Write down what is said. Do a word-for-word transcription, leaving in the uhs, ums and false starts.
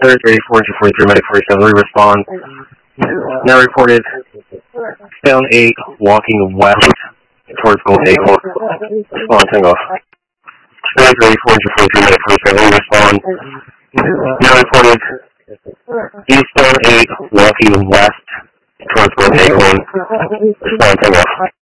Thursday, four two forty-three, Medic forty-seven, we respond. Now reported, Stone eight, walking west towards Gold Acorn. Respond, single. Thursday, four two forty-three, Medic forty-seven, we respond. Now reported, East Stone eight, walking west towards Gold Acorn. Respond, single.